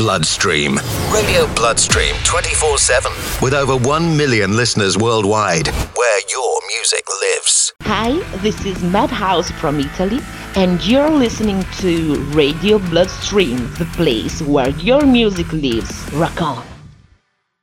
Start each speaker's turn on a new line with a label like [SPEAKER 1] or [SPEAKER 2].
[SPEAKER 1] Bloodstream. Radio Bloodstream 24/7 with over 1 million listeners worldwide, where your music lives.
[SPEAKER 2] Hi, this is Madhouse from Italy, and you're listening to Radio Bloodstream, the place where your music lives. Rock on!